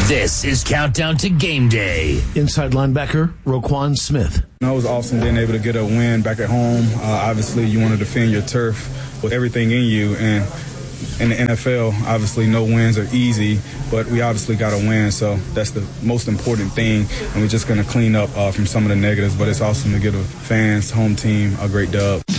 This is Countdown to Game Day. Inside linebacker, Roquan Smith. It was awesome being able to get a win back at home. Obviously, you want to defend your turf with everything in you. And in the NFL, obviously, no wins are easy, but we obviously got a win. So that's the most important thing. And we're just going to clean up from some of the negatives. But it's awesome to give the fans, home team, a great dub.